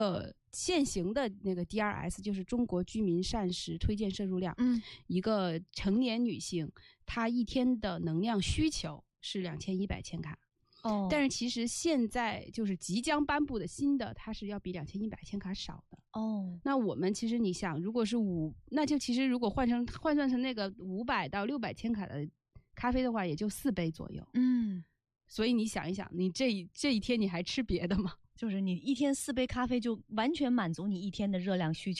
现行的那个 DRS 就是中国居民膳食推荐摄入量，一个成年女性她一天的能量需求是2100千卡。但是其实现在就是即将颁布的新的，它是要比2100千卡少的。那我们其实你想，如果是那就其实如果换算成那个500到600千卡的咖啡的话，也就4杯左右。所以你想一想，你这一天你还吃别的吗？ 就是你一天4杯咖啡就完全满足你一天的热量需求。